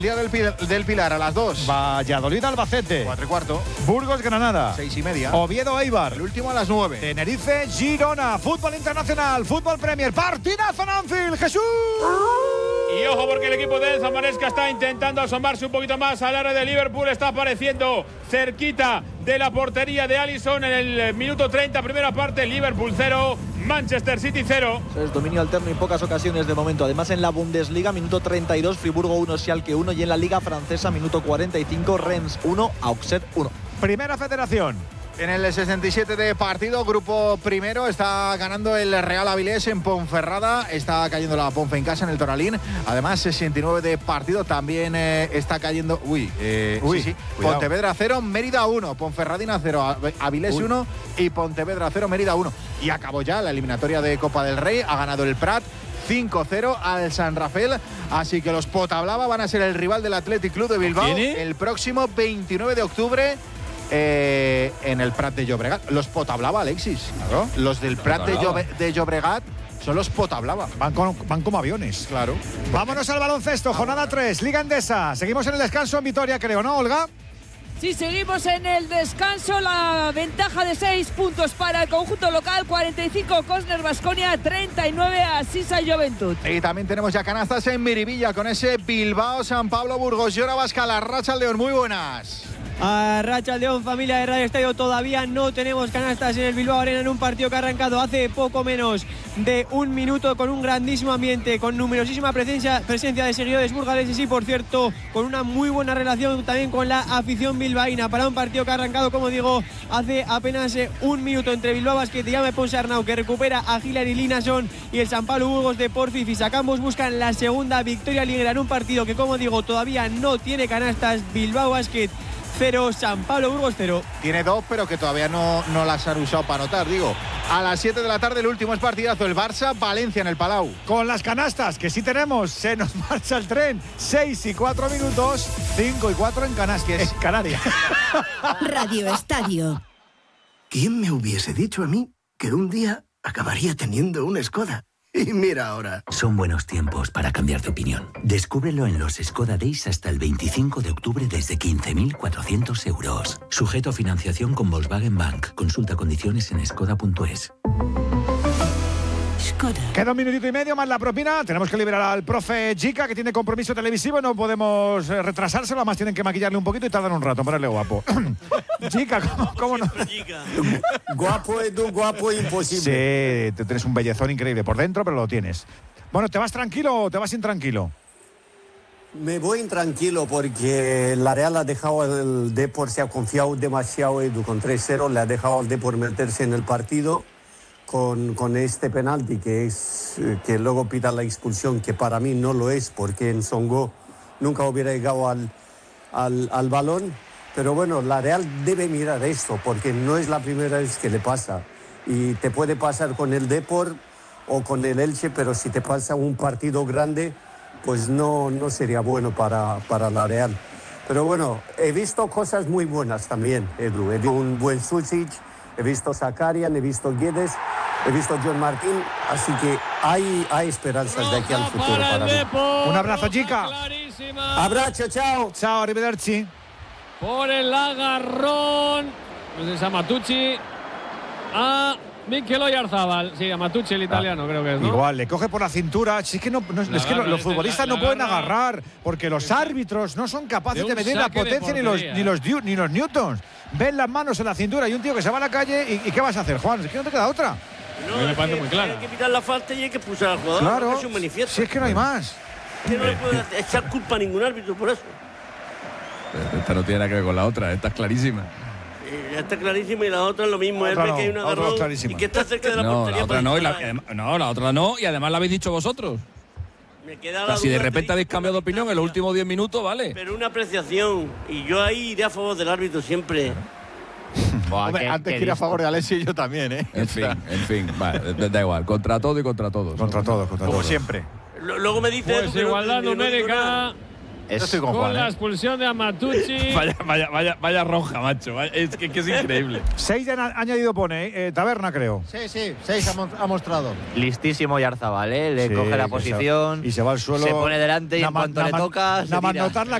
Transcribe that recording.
Día del Pilar a las 2. Valladolid-Albacete. 4:15. Burgos-Granada. 6:30. Oviedo-Eibar. El último a las 9. Tenerife-Girona. Fútbol internacional. Fútbol Premier. Partidazo en Anfield. ¡Jesús! Y ojo porque el equipo de Enzo Maresca está intentando asomarse un poquito más al área de Liverpool. Está apareciendo cerquita de la portería de Alisson en el minuto 30. Primera parte, Liverpool 0, Manchester City 0. Es dominio alterno y pocas ocasiones de momento. Además en la Bundesliga, minuto 32, Friburgo 1, Schalke 1. Y en la Liga Francesa, minuto 45, Rennes 1, Auxerre 1. Primera Federación. En el 67 de partido, grupo primero, está ganando el Real Avilés en Ponferrada, está cayendo la Ponfe en casa en el Toralín. Además, 69 de partido, también está cayendo. Sí. Pontevedra 0, Mérida 1, Ponferradina 0, Avilés 1 y Pontevedra 0, Mérida 1. Y acabó ya la eliminatoria de Copa del Rey, ha ganado el Prat 5-0 al San Rafael, así que los Potablava van a ser el rival del Athletic Club de Bilbao el próximo 29 de octubre. En el Prat de Llobregat. Los Potablava, Alexis. Claro. Los del Prat de Llobregat son los Potablava. Van como aviones. Claro. Vámonos al baloncesto. Jornada 3, Liga Endesa. Seguimos en el descanso en Vitoria, creo, ¿no, Olga? Sí, seguimos en el descanso. La ventaja de 6 puntos para el conjunto local. 45 Cosner Baskonia, 39 Asisa Juventud. Y también tenemos ya canastas en Miribilla con ese Bilbao, San Pablo, Burgos, Llora Vasca, La Racha, León. Muy buenas. A Racha León, familia de Radio Estadio, todavía no tenemos canastas en el Bilbao Arena en un partido que ha arrancado hace poco menos de un minuto con un grandísimo ambiente, con numerosísima presencia de seguidores burgaleses y, por cierto, con una muy buena relación también con la afición bilbaína para un partido que ha arrancado, como digo, hace apenas un minuto entre Bilbao Basket y Jaume Ponsarnau, que recupera a Hilary Linason, y el San Pablo Burgos de Porfi Fisacambos buscan la segunda victoria liguera en un partido que, como digo, todavía no tiene canastas. Bilbao Basket 0, San Pablo Burgos 0. Tiene 2, pero que todavía no las han usado para anotar, digo. A las 7 de la tarde el último es partidazo, el Barça-Valencia en el Palau. Con las canastas, que sí tenemos, se nos marcha el tren. 6:04, 5:04 en Canarias. Radio Estadio. ¿Quién me hubiese dicho a mí que un día acabaría teniendo una Skoda? Y mira ahora. Son buenos tiempos para cambiar de opinión. Descúbrelo en los Skoda Days hasta el 25 de octubre desde 15.400 euros. Sujeto a financiación con Volkswagen Bank. Consulta condiciones en skoda.es. Queda un minutito y medio más la propina. Tenemos que liberar al profe Jica, que tiene compromiso televisivo y no podemos retrasárselo. Además tienen que maquillarle un poquito y tardan un rato en ponerle guapo. Jica, ¿cómo no? Guapo es un guapo imposible. Sí, tú tienes un bellezón increíble por dentro, pero lo tienes. Bueno, ¿te vas tranquilo o te vas intranquilo? Me voy intranquilo porque la Real ha dejado al Depor, se ha confiado demasiado, Edu, con 3-0, le ha dejado al Depor meterse en el partido con este penalti que luego pita la expulsión, que para mí no lo es, porque en Songo nunca hubiera llegado al balón. Pero bueno, la Real debe mirar esto, porque no es la primera vez que le pasa. Y te puede pasar con el Depor o con el Elche, pero si te pasa un partido grande, pues no sería bueno para la Real. Pero bueno, he visto cosas muy buenas también, Edu. He visto un buen Susic, he visto Zakarian, he visto Guedes, he visto John Martín, así que hay esperanzas de aquí al futuro para mí. Un abrazo, chica. Abrazo, chao. Chao, arrivederci. Por el agarrón, no sé si es a Matucci, a Mikel Oyarzábal. Sí, a Matucci, el italiano, creo que es, ¿no? Igual, le coge por la cintura. Si es que, es que los futbolistas no pueden agarrar, porque los árbitros no son capaces de medir la potencia ni los newtons. Ven las manos en la cintura y un tío que se va a la calle y ¿qué vas a hacer, Juan? Es que no te queda otra. No, me parece muy claro. Hay que pitar la falta y hay que expulsar al jugador. Claro, es un manifiesto. Si es que no hay más. Que no le puede echar culpa a ningún árbitro por eso. Esta no tiene nada que ver con la otra, esta es clarísima. Esta es clarísima y la otra es lo mismo. Es ver que hay un agarrón y que está cerca de la portería. La otra no, la otra no, y además la habéis dicho vosotros. Me queda o sea, si de repente habéis cambiado de opinión en los últimos 10 minutos, vale. Pero una apreciación, y yo ahí iré a favor del árbitro siempre. Hombre, antes que ir a favor de Alessi, yo también, ¿eh? En fin, vale, da igual, contra todo y contra todos. Contra todos, como siempre. Luego me dice pues igualdad numérica. Estoy con Juan, la expulsión de Amatucci. Vaya roja, macho. Es que es increíble. 6 de añadido pone, Taberna, creo. Sí, 6 ha mostrado. Listísimo Yarzabal, le coge la posición y se va al suelo. Se pone delante y en cuanto le tocas. Nada más notar la